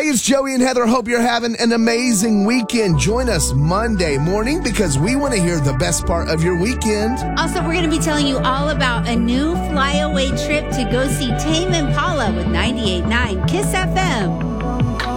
Hey, it's Joey and Heather. Hope you're having an amazing weekend. Join us Monday morning because we want to hear the best part of your weekend. Also, we're going to be telling you all about a new flyaway trip to go see Tame Impala with 98.9 Kiss FM.